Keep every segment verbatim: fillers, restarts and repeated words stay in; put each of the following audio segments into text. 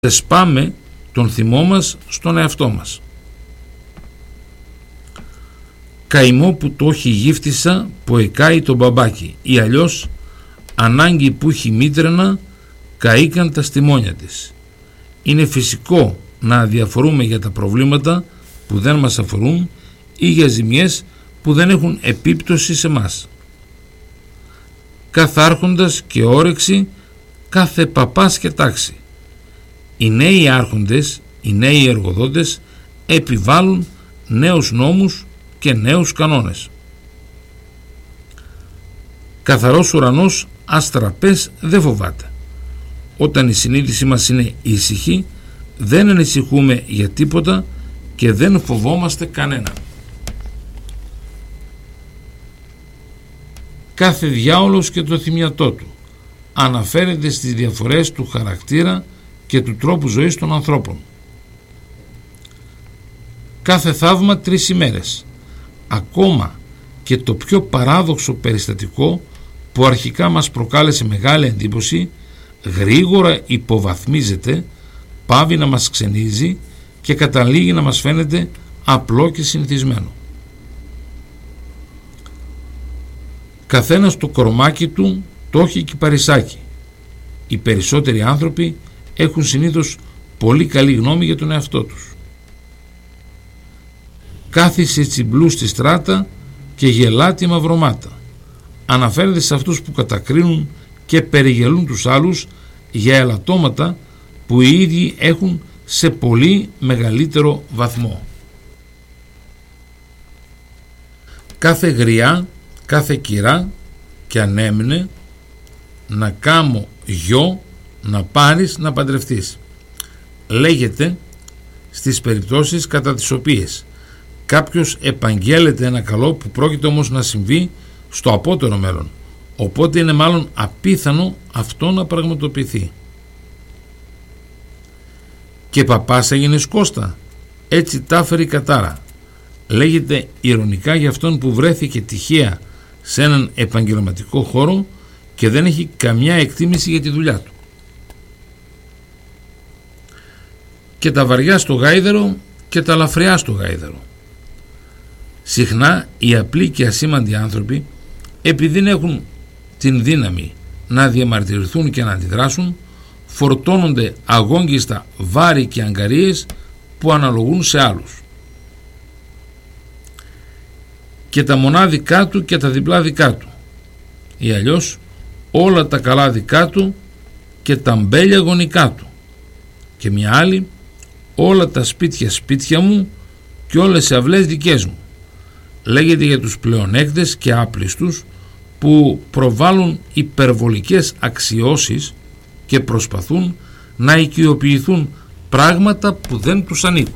σπάμε τον θυμό μας στον εαυτό μας. Καημό που το έχει γύφτισα που εκάει τον μπαμπάκι, ή αλλιώς ανάγκη που έχει μήτρενα καήκαν τα στιμόνια της. Είναι φυσικό να αδιαφορούμε για τα προβλήματα που δεν μας αφορούν ή για ζημιές που δεν έχουν επίπτωση σε μας. Κάθε άρχοντας και όρεξη, κάθε παπάς και τάξη. Οι νέοι άρχοντες, οι νέοι εργοδότες επιβάλλουν νέους νόμους και νέους κανόνες. Καθαρός ουρανός αστραπές δεν φοβάται. Όταν η συνείδηση μας είναι ήσυχη, δεν ανησυχούμε για τίποτα και δεν φοβόμαστε κανένα. Κάθε διάολος και το θυμιατό του αναφέρεται στις διαφορές του χαρακτήρα και του τρόπου ζωής των ανθρώπων. Κάθε θαύμα τρεις ημέρες. Ακόμα και το πιο παράδοξο περιστατικό που αρχικά μας προκάλεσε μεγάλη εντύπωση, γρήγορα υποβαθμίζεται, πάβει να μας ξενίζει και καταλήγει να μας φαίνεται απλό και συνηθισμένο. Καθένας το κορμάκι του το έχει κυπαρισάκι. Οι περισσότεροι άνθρωποι έχουν συνήθως πολύ καλή γνώμη για τον εαυτό τους. Κάθισε τσιμπλού στη στράτα και γελά τη μαυρομάτα. Αναφέρεται σε αυτούς που κατακρίνουν και περιγελούν τους άλλους για ελαττώματα που οι ίδιοι έχουν σε πολύ μεγαλύτερο βαθμό. Κάθε γριά, κάθε κυρά και αν έμεινε να κάμω γιο να πάρεις να παντρευτείς. Λέγεται στις περιπτώσεις κατά τις οποίες κάποιος επαγγέλλεται ένα καλό που πρόκειται όμως να συμβεί στο απότερο μέλλον, οπότε είναι μάλλον απίθανο αυτό να πραγματοποιηθεί. Και παπάς έγινες Κώστα, έτσι τα έφερε η κατάρα. Λέγεται ειρωνικά για αυτόν που βρέθηκε τυχαία σε έναν επαγγελματικό χώρο και δεν έχει καμιά εκτίμηση για τη δουλειά του. Και τα βαριά στο γάιδερο και τα λαφριά στο γάιδερο. Συχνά οι απλοί και ασήμαντοι άνθρωποι, επειδή δεν έχουν την δύναμη να διαμαρτυρηθούν και να αντιδράσουν, φορτώνονται αγόγγιστα βάρη και αγκαρίες που αναλογούν σε άλλους. Και τα μονά δικά του και τα διπλά δικά του, ή αλλιώς όλα τα καλά δικά του και τα μπέλια γονικά του, και μια άλλη, όλα τα σπίτια σπίτια μου και όλες οι αυλές δικές μου. Λέγεται για τους πλεονέκτες και άπλιστους που προβάλλουν υπερβολικές αξιώσεις και προσπαθούν να οικειοποιηθούν πράγματα που δεν τους ανήκουν.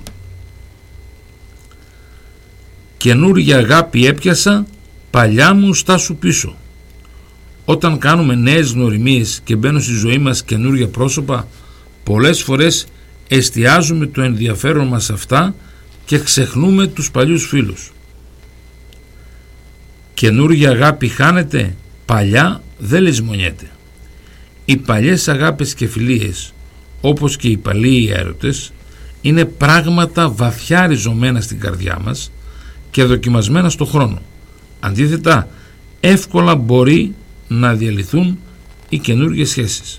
Καινούρια αγάπη έπιασα, παλιά μου στάσου πίσω. Όταν κάνουμε νέες γνωριμίες και μπαίνουν στη ζωή μας καινούρια πρόσωπα, πολλές φορές εστιάζουμε το ενδιαφέρον μας σε αυτά και ξεχνούμε τους παλιούς φίλους. Καινούρια αγάπη χάνεται, παλιά δεν λησμονιέται. Οι παλιές αγάπες και φιλίες, όπως και οι παλιοί έρωτες, είναι πράγματα βαθιά ριζωμένα στην καρδιά μας και δοκιμασμένα στο χρόνο. Αντίθετα, εύκολα μπορεί να διαλυθούν οι καινούργιες σχέσεις.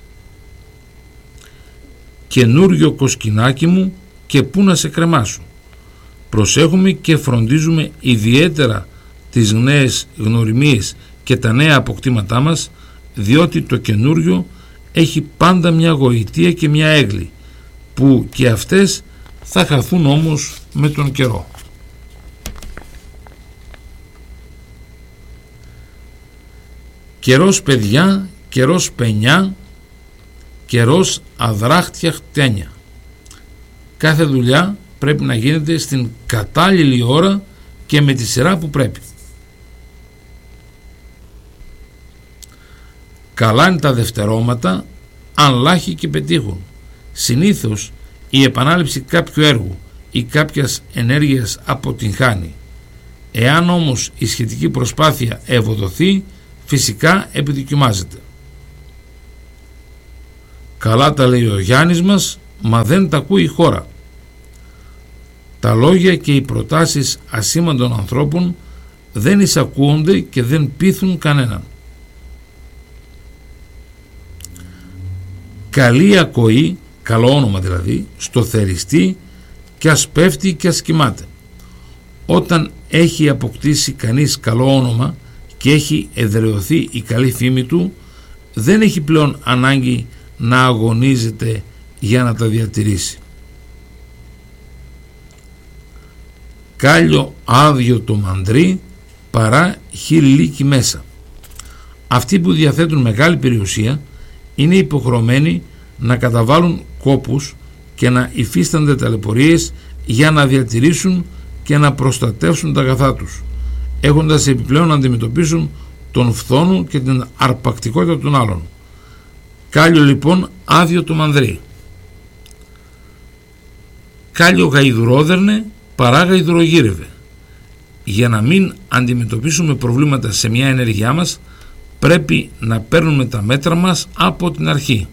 Καινούριο κοσκινάκι μου και πού να σε κρεμάσω. Προσέχουμε και φροντίζουμε ιδιαίτερα τις νέες γνωριμίες και τα νέα αποκτήματά μας, διότι το καινούριο έχει πάντα μια γοητεία και μια έγκλη, που και αυτές θα χαθούν όμως με τον καιρό. Καιρός παιδιά, καιρός πενιά, καιρός αδράχτια χτένια. Κάθε δουλειά πρέπει να γίνεται στην κατάλληλη ώρα και με τη σειρά που πρέπει. Καλά είναι τα δευτερώματα αν λάχοι και πετύχουν. Συνήθως η επανάληψη κάποιου έργου ή κάποιας ενέργειας αποτυγχάνει. Εάν όμως η σχετική προσπάθεια ευοδοθεί, φυσικά επιδοκιμάζεται. Καλά τα λέει ο Γιάννης μας, μα δεν τα ακούει η χώρα. Τα λόγια και οι προτάσεις ασήμαντων ανθρώπων δεν εισακούονται και δεν πείθουν κανέναν. Καλή ακοή, καλό όνομα δηλαδή, στο θεριστή κι ας πέφτει κι ας κοιμάται. Όταν έχει αποκτήσει κανείς καλό όνομα και έχει εδραιωθεί η καλή φήμη του, δεν έχει πλέον ανάγκη να αγωνίζεται για να τα διατηρήσει. Κάλιο άδειο το μαντρί παρά χιλίκι μέσα. Αυτοί που διαθέτουν μεγάλη περιουσία είναι υποχρεωμένοι να καταβάλουν κόπους και να υφίστανται ταλαιπωρίες για να διατηρήσουν και να προστατεύσουν τα αγαθά τους, έχοντας επιπλέον να αντιμετωπίσουν τον φθόνο και την αρπακτικότητα των άλλων. Κάλιο λοιπόν άδειο το μανδρί. Κάλιο γαϊδουρόδερνε παρά γαϊδουρογύρευε. Για να μην αντιμετωπίσουμε προβλήματα σε μια ενέργειά μας, πρέπει να παίρνουμε τα μέτρα μας από την αρχή.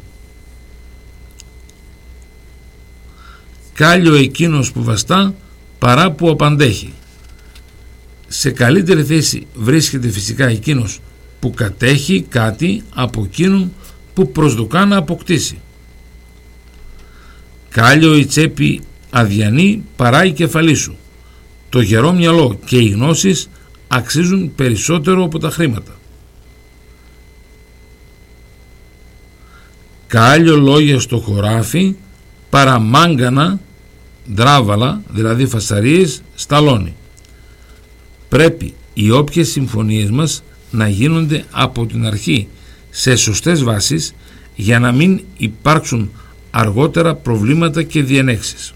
Κάλιο εκείνος που βαστά παρά που απαντέχει. Σε καλύτερη θέση βρίσκεται φυσικά εκείνος που κατέχει κάτι από εκείνον που προσδοκά να αποκτήσει. Κάλιο η τσέπη αδιανή παρά η κεφαλή σου. Το γερό μυαλό και οι γνώσεις αξίζουν περισσότερο από τα χρήματα. Κάλιο λόγια στο χωράφι παρά μάγκανα, ντράβαλα, δηλαδή φασαρίες, σταλόνι. Πρέπει οι όποιες συμφωνίες μας να γίνονται από την αρχή σε σωστές βάσεις για να μην υπάρξουν αργότερα προβλήματα και διενέξεις.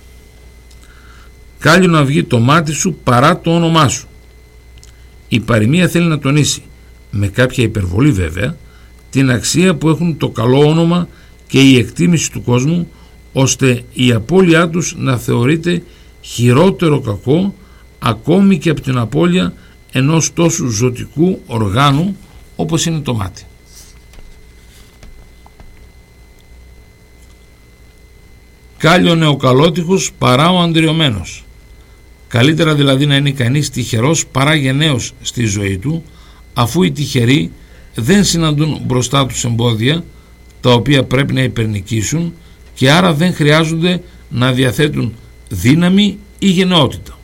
Κάλιο να βγει το μάτι σου παρά το όνομά σου. Η παροιμία θέλει να τονίσει, με κάποια υπερβολή βέβαια, την αξία που έχουν το καλό όνομα και η εκτίμηση του κόσμου, ώστε η απώλειά τους να θεωρείται χειρότερο κακό ακόμη και από την απώλεια ενός τόσου ζωτικού οργάνου όπως είναι το μάτι. Κάλιο νεοκαλότυχος παρά ο αντριωμένος. Καλύτερα δηλαδή να είναι κανείς τυχερός παρά γενναίος στη ζωή του, αφού οι τυχεροί δεν συναντούν μπροστά τους εμπόδια τα οποία πρέπει να υπερνικήσουν και άρα δεν χρειάζονται να διαθέτουν δύναμη ή γενναιότητα.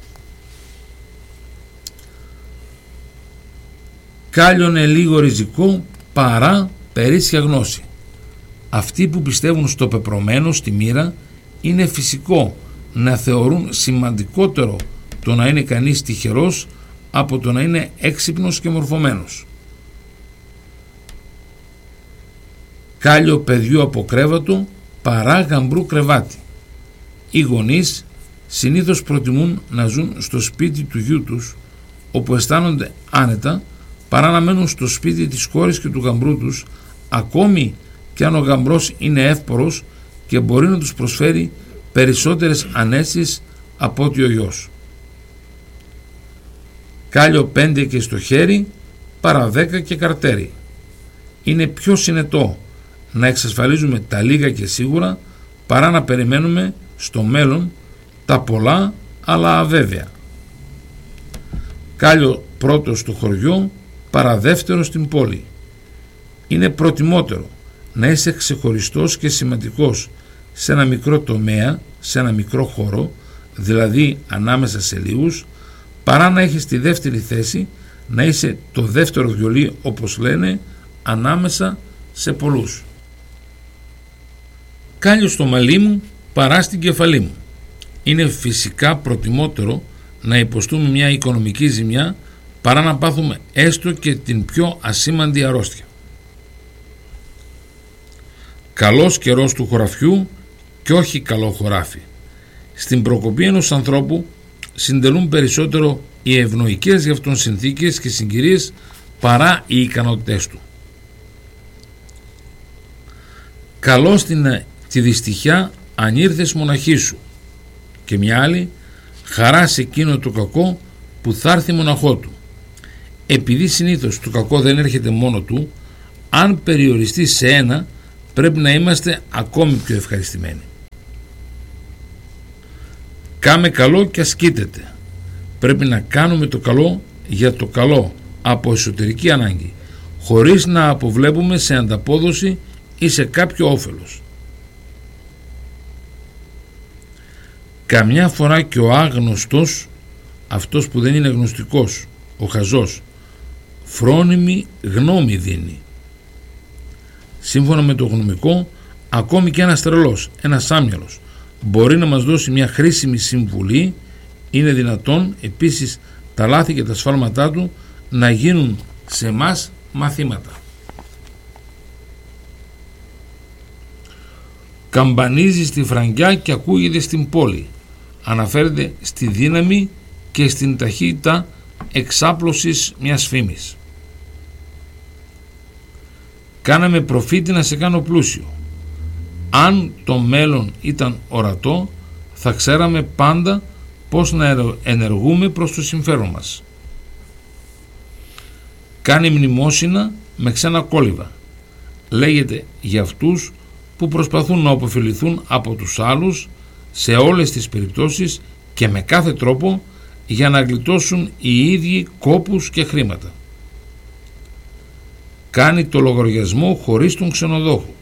Κάλιονε λίγο ριζικό παρά περίσσια γνώση. Αυτοί που πιστεύουν στο πεπρωμένο, στη μοίρα, είναι φυσικό να θεωρούν σημαντικότερο το να είναι κανείς τυχερός από το να είναι έξυπνος και μορφωμένος. Κάλιο παιδιού από κρέβατο παρά γαμπρού κρεβάτι. Οι γονείς συνήθως προτιμούν να ζουν στο σπίτι του γιού τους, όπου αισθάνονται άνετα, παρά να μένουν στο σπίτι της κόρης και του γαμπρού τους, ακόμη και αν ο γαμπρός είναι εύπορος και μπορεί να τους προσφέρει περισσότερες ανέσεις από ότι ο γιος. Κάλιο πέντε και στο χέρι παρά δέκα και καρτέρι. Είναι πιο συνετό να εξασφαλίζουμε τα λίγα και σίγουρα παρά να περιμένουμε στο μέλλον τα πολλά αλλά αβέβαια. Κάλιο πρώτο στο χωριό παρά δεύτερο στην πόλη. Είναι προτιμότερο να είσαι ξεχωριστός και σημαντικός σε ένα μικρό τομέα, σε ένα μικρό χώρο, δηλαδή ανάμεσα σε λίγους, παρά να έχεις τη δεύτερη θέση, να είσαι το δεύτερο βιολί, όπως λένε, ανάμεσα σε πολλούς. Κάλιο στο μαλλί μου παρά στην κεφαλή μου. Είναι φυσικά προτιμότερο να υποστούμε μια οικονομική ζημιά παρά να πάθουμε έστω και την πιο ασήμαντη αρρώστια. Καλός καιρός του χωραφιού και όχι καλό χωράφι. Στην προκοπή ενός ανθρώπου συντελούν περισσότερο οι ευνοϊκές για αυτόν συνθήκες και συγκυρίες παρά οι ικανότητές του. Καλώς την τη δυστυχιά αν ήρθες μοναχή σου, και μια άλλη, χαρά σε εκείνο το κακό που θα έρθει μοναχό του. Επειδή συνήθως το κακό δεν έρχεται μόνο του, αν περιοριστεί σε ένα, πρέπει να είμαστε ακόμη πιο ευχαριστημένοι. Κάμε καλό και ασκήτετε. Πρέπει να κάνουμε το καλό για το καλό από εσωτερική ανάγκη, χωρίς να αποβλέπουμε σε ανταπόδοση ή σε κάποιο όφελος. Καμιά φορά και ο άγνωστος, αυτός που δεν είναι γνωστικός, ο χαζός, φρόνιμη γνώμη δίνει. Σύμφωνα με το γνωμικό, ακόμη και ένας τρελός, ένας άμυαλος, μπορεί να μας δώσει μια χρήσιμη συμβουλή. Είναι δυνατόν επίσης τα λάθη και τα σφάλματά του να γίνουν σε εμάς μαθήματα. Καμπανίζει στη φραγκιά και ακούγεται στην πόλη. Αναφέρεται στη δύναμη και στην ταχύτητα εξάπλωσης μιας φήμης. Κάναμε προφήτη να σε κάνω πλούσιο. Αν το μέλλον ήταν ορατό, θα ξέραμε πάντα πώς να ενεργούμε προς το συμφέρον μας. Κάνει μνημόσυνα με ξένα κόλληβα. Λέγεται για αυτούς που προσπαθούν να αποφεληθούν από τους άλλους σε όλες τις περιπτώσεις και με κάθε τρόπο για να γλιτώσουν οι ίδιοι κόπους και χρήματα. Κάνει το λογαριασμό χωρίς τον ξενοδόχο.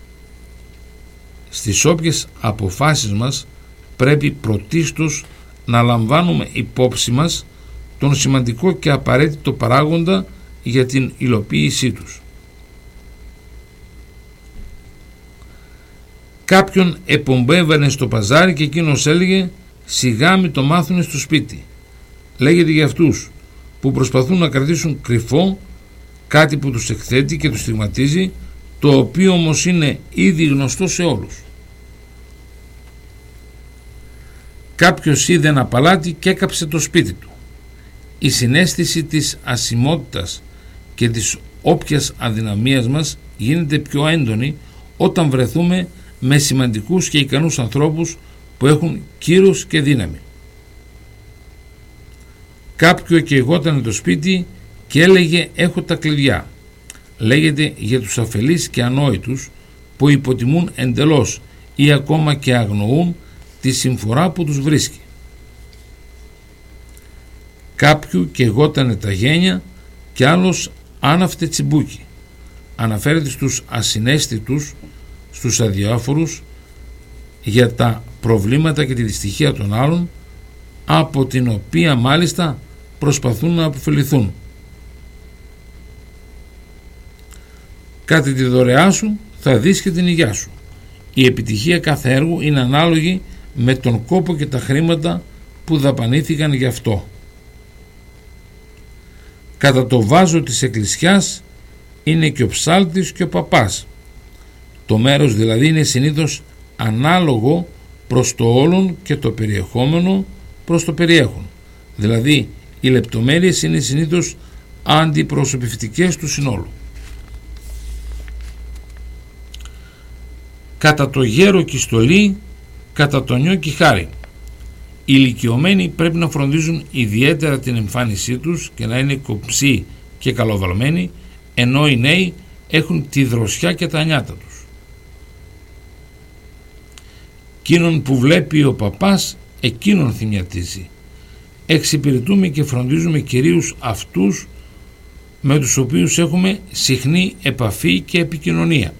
Στις όποιες αποφάσεις μας πρέπει πρωτίστως να λαμβάνουμε υπόψη μας τον σημαντικό και απαραίτητο παράγοντα για την υλοποίησή τους. Κάποιον επομπέβανε στο παζάρι και εκείνος έλεγε «Σιγά μη το μάθουνε στο σπίτι». Λέγεται για αυτούς που προσπαθούν να κρατήσουν κρυφό κάτι που τους εκθέτει και τους στιγματίζει, το οποίο όμως είναι ήδη γνωστό σε όλους. Κάποιος είδε ένα παλάτι και έκαψε το σπίτι του. Η συναίσθηση της ασημότητας και της όποιας αδυναμίας μας γίνεται πιο έντονη όταν βρεθούμε με σημαντικούς και ικανούς ανθρώπους που έχουν κύρος και δύναμη. Κάποιο καιγόταν το σπίτι και έλεγε «έχω τα κλειδιά». Λέγεται για τους αφελείς και ανόητους που υποτιμούν εντελώς ή ακόμα και αγνοούν τη συμφορά που τους βρίσκει. Κάποιου καιγότανε τα γένια και άλλος άναυτε τσιμπούκι. Αναφέρεται στους ασυναίσθητους, στους αδιάφορους για τα προβλήματα και τη δυστυχία των άλλων, από την οποία μάλιστα προσπαθούν να αποφεληθούν. Κάτι τη δωρεά σου θα δεις και την υγειά σου. Η επιτυχία κάθε έργου είναι ανάλογη με τον κόπο και τα χρήματα που δαπανήθηκαν γι' αυτό. Κατά το βάζο της εκκλησιάς είναι και ο ψάλτης και ο παπάς. Το μέρος δηλαδή είναι συνήθως ανάλογο προς το όλον και το περιεχόμενο προς το περιέχον. Δηλαδή οι λεπτομέρειες είναι συνήθως αντιπροσωπευτικές του συνόλου. Κατά το γέρο και στολή, κατά το νιό και χάρη. Οι ηλικιωμένοι πρέπει να φροντίζουν ιδιαίτερα την εμφάνισή τους και να είναι κομψοί και καλοβαλμένοι, ενώ οι νέοι έχουν τη δροσιά και τα νιάτα τους. Εκείνον που βλέπει ο παπάς, εκείνον θυμιατίζει. Εξυπηρετούμε και φροντίζουμε κυρίως αυτούς με τους οποίους έχουμε συχνή επαφή και επικοινωνία.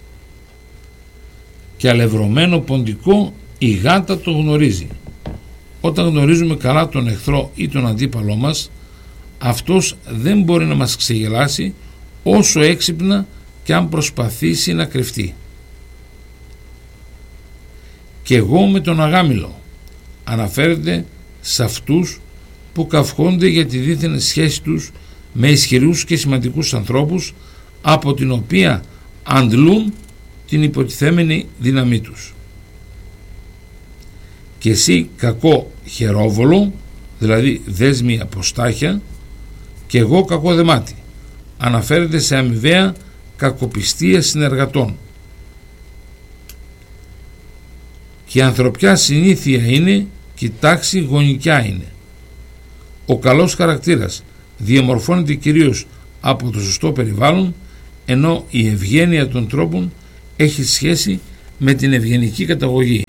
Και αλευρωμένο ποντικό η γάτα το γνωρίζει. Όταν γνωρίζουμε καλά τον εχθρό ή τον αντίπαλό μας, αυτός δεν μπορεί να μας ξεγελάσει όσο έξυπνα και αν προσπαθήσει να κρυφτεί. Και εγώ με τον αγάμιλο αναφέρεται σε αυτούς που καυχόνται για τη δίθεν σχέση τους με ισχυρούς και σημαντικούς ανθρώπους, από την οποία αντλούν την υποτιθέμενη δύναμή τους. Και εσύ κακό χερόβολο, δηλαδή δέσμη από στάχια, και εγώ κακό δεμάτι, αναφέρεται σε αμοιβαία κακοπιστία συνεργατών. Και η ανθρωπιά συνήθεια είναι και η τάξη γονικιά είναι. Ο καλός χαρακτήρας διαμορφώνεται κυρίως από το σωστό περιβάλλον, ενώ η ευγένεια των τρόπων έχει σχέση με την ευγενική καταγωγή.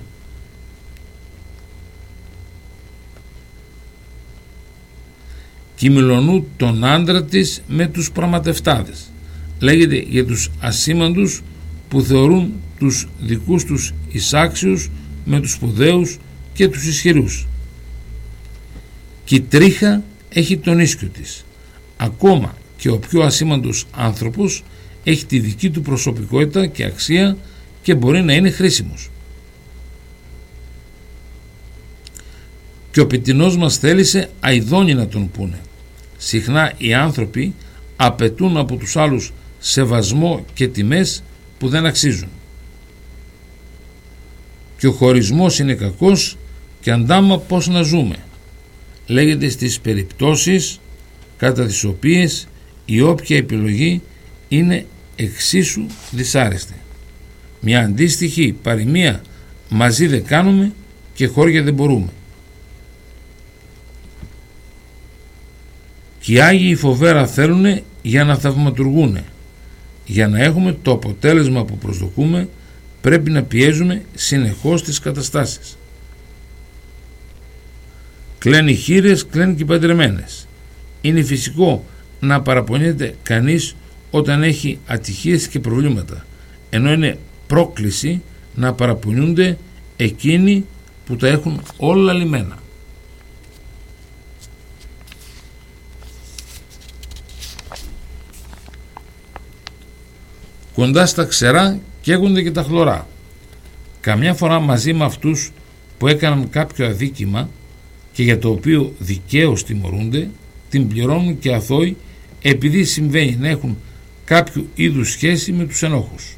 Κυμηλονού τον άντρα της με τους πραγματευτάδες. Λέγεται για τους ασήμαντους που θεωρούν τους δικούς τους εισάξιους με τους σπουδαίους και τους ισχυρούς. Και η τρίχα έχει τον ίσκιο της. Ακόμα και ο πιο ασήμαντος άνθρωπος έχει τη δική του προσωπικότητα και αξία και μπορεί να είναι χρήσιμος. Και ο πετεινός μας θέλησε αηδόνι να τον πούνε. Συχνά οι άνθρωποι απαιτούν από τους άλλους σεβασμό και τιμές που δεν αξίζουν. Και ο χωρισμός είναι κακός και αντάμα πώς να ζούμε. Λέγεται στις περιπτώσεις κατά τις οποίες η όποια επιλογή είναι εξίσου δυσάρεστη. Μια αντίστοιχη παροιμία μαζί δεν κάνουμε και χώρια δεν μπορούμε. Και οι Άγιοι φοβέρα θέλουνε για να θαυματουργούνε. Για να έχουμε το αποτέλεσμα που προσδοκούμε πρέπει να πιέζουμε συνεχώς τις καταστάσεις. Κλαίνει χήρες, κλαίνει και παντρεμένες. Είναι φυσικό να παραπονιέται κανείς όταν έχει ατυχίες και προβλήματα, ενώ είναι πρόκληση να παραπονιούνται εκείνοι που τα έχουν όλα λυμμένα. Κοντά στα ξερά καίγονται και τα χλωρά. Καμιά φορά μαζί με αυτούς που έκαναν κάποιο αδίκημα και για το οποίο δικαίως τιμωρούνται, την πληρώνουν και αθώοι επειδή συμβαίνει να έχουν κάποιο είδους σχέση με τους ενόχους.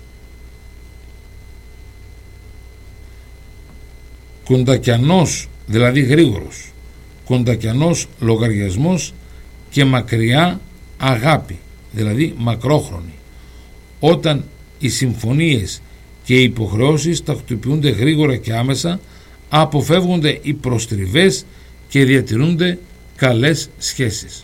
Κοντακιανός, δηλαδή γρήγορος, κοντακιανός λογαριασμός και μακριά αγάπη, δηλαδή μακρόχρονη. Όταν οι συμφωνίες και οι υποχρεώσεις τακτοποιούνται γρήγορα και άμεσα, αποφεύγονται οι προστριβές και διατηρούνται καλές σχέσεις.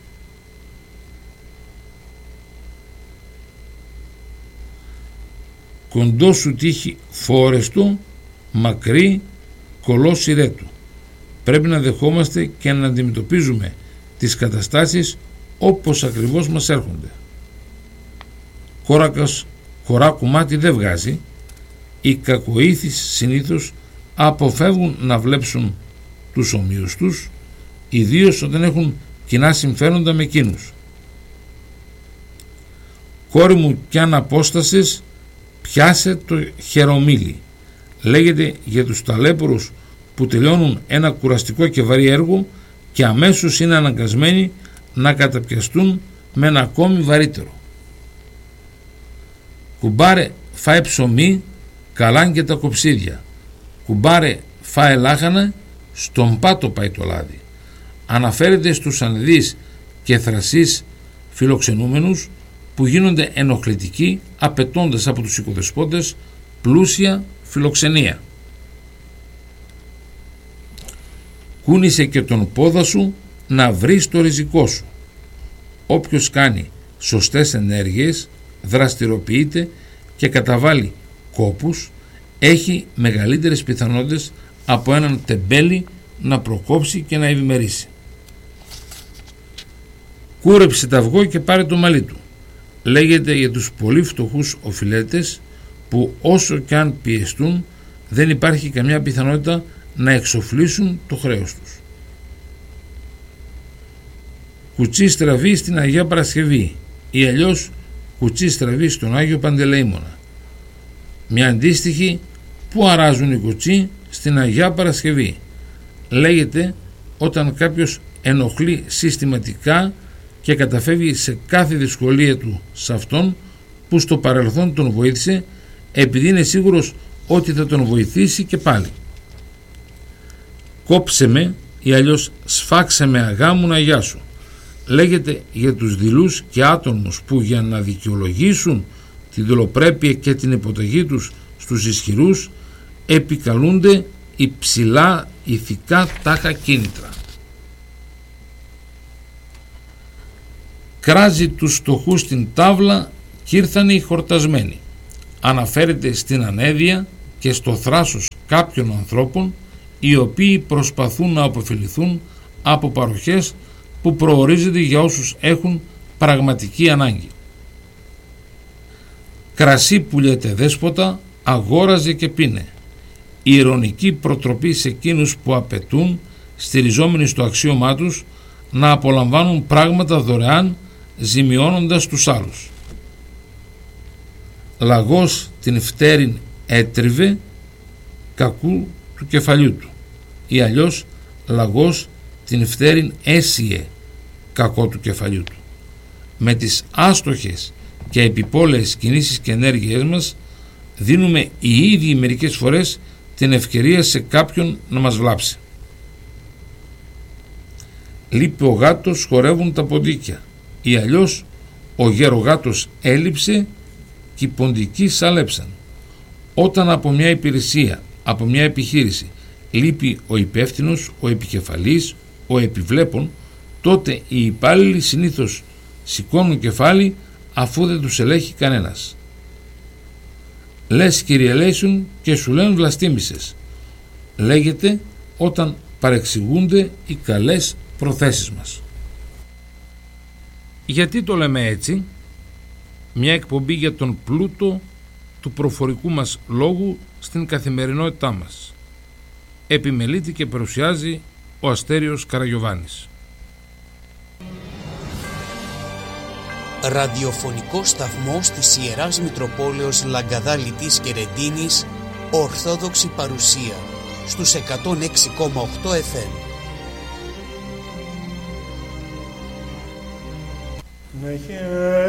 Κοντό σου τύχει φόρεστο, μακρύ, κολό σειρέτου. Πρέπει να δεχόμαστε και να αντιμετωπίζουμε τις καταστάσεις όπως ακριβώς μας έρχονται. Κόρακας χωρά κουμάτι δεν βγάζει. Οι κακοήθεις συνήθως αποφεύγουν να βλέψουν τους ομοίους τους, ιδίως όταν έχουν κοινά συμφέροντα με εκείνους. Κόρη μου, κι αν απόστασες, πιάσε το χερομίλι. Λέγεται για τους ταλέπορους που τελειώνουν ένα κουραστικό και βαρύ έργο και αμέσως είναι αναγκασμένοι να καταπιαστούν με ένα ακόμη βαρύτερο. Κουμπάρε, φάε ψωμί, καλάν και τα κοψίδια. Κουμπάρε, φάε λάχανα, στον πάτο πάει το λάδι. Αναφέρεται στους ανδείς και θρασείς φιλοξενούμενους που γίνονται ενοχλητικοί απαιτώντας από τους οικοδεσπότες πλούσια φιλοξενία. Κούνησε και τον πόδα σου να βρεις το ριζικό σου. Όποιος κάνει σωστές ενέργειες, δραστηριοποιείται και καταβάλει κόπους, έχει μεγαλύτερες πιθανότητες από έναν τεμπέλη να προκόψει και να ευημερήσει. Κούρεψε τα αυγό και πάρε το μαλλί του. Λέγεται για τους πολύ φτωχούς οφειλέτες που όσο και αν πιεστούν δεν υπάρχει καμιά πιθανότητα να εξοφλήσουν το χρέος τους. Κουτσί στραβή στην Αγία Παρασκευή ή αλλιώς κουτσί στραβή στον Άγιο Παντελεήμονα. Μια αντίστοιχη που αράζουν οι κουτσί στην Αγία Παρασκευή. Λέγεται όταν κάποιος ενοχλεί συστηματικά και καταφεύγει σε κάθε δυσκολία του σε αυτόν που στο παρελθόν τον βοήθησε, επειδή είναι σίγουρος ότι θα τον βοηθήσει και πάλι. Κόψε με ή αλλιώς σφάξε με αγάμου να γεια σου. Λέγεται για τους δειλούς και άτομους που για να δικαιολογήσουν τη δολοπρέπεια και την υποταγή τους στους ισχυρούς επικαλούνται υψηλά ηθικά τάχα κίνητρα. Κράζει τους φτωχούς στην τάβλα κι ήρθανε οι χορτασμένοι. αναφέρεται στην ανέδεια και στο θράσος κάποιων ανθρώπων οι οποίοι προσπαθούν να αποφεληθούν από παροχές που προορίζονται για όσους έχουν πραγματική ανάγκη. Κρασί που λέτε δέσποτα, αγόραζε και πίνε. Η ειρωνική προτροπή σε εκείνους που απαιτούν, στηριζόμενοι στο αξίωμά τους, να απολαμβάνουν πράγματα δωρεάν, ζημιώνοντας τους άλλους. Λαγός την φτέρην έτριβε, κακού του κεφαλιού του, ή αλλιώς λαγός την φτέρην έσιε, κακό του κεφαλιού του. Με τις άστοχες και επιπόλαιες κινήσεις και ενέργειές μας δίνουμε οι ίδιοι μερικές φορές την ευκαιρία σε κάποιον να μας βλάψει. Λείπει ο γάτος, χορεύουν τα ποντίκια, ή αλλιώς ο γερογάτος έλειψε και οι ποντικοί σαλέψαν. Όταν από μια υπηρεσία, από μια επιχείρηση λείπει ο υπεύθυνος, ο επικεφαλής, ο επιβλέπων, τότε οι υπάλληλοι συνήθως σηκώνουν κεφάλι αφού δεν τους ελέγχει κανένας. Λες κυριελέησουν και σου λένε βλαστήμησες. Λέγεται όταν παρεξηγούνται οι καλές προθέσεις μας. Γιατί το λέμε έτσι? Μια εκπομπή για τον πλούτο του προφορικού μας λόγου στην καθημερινότητά μας. Επιμελείται και παρουσιάζει ο Αστέριος Καραγιωβάνης. Ραδιοφωνικό σταθμός της Ιεράς Μητροπόλεως Λαγκαδάλητης και Ρεντίνης, Ορθόδοξη παρουσία στους εκατόν έξι κόμμα οκτώ εφ εμ.